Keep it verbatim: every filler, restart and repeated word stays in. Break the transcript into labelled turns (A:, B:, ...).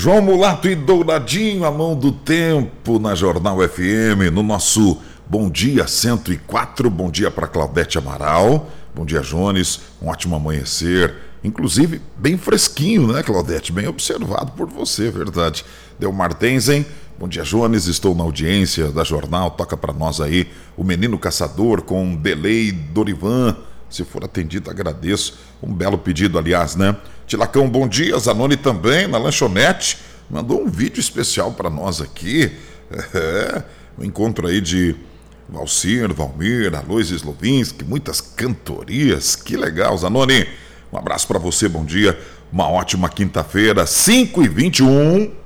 A: João Mulato e Douradinho, a mão do tempo na Jornal F M, no nosso Bom Dia cento e quatro. Bom dia para Claudete Amaral. Bom dia, Jones. Um ótimo amanhecer. Inclusive, bem fresquinho, né, Claudete? Bem observado por você, verdade. Delmar Tenzen. Bom dia, Jones. Estou na audiência da Jornal. Toca para nós aí o Menino Caçador com Delay Dorivan. Se for atendido, agradeço. Um belo pedido, aliás, né? Tilacão, bom dia. Zanoni também, na lanchonete. Mandou um vídeo especial para nós aqui. É, um encontro aí de Valcir, Valmir, Alois Slovinski, muitas cantorias. Que legal, Zanoni. Um abraço para você, bom dia. Uma ótima quinta-feira, cinco e vinte e um.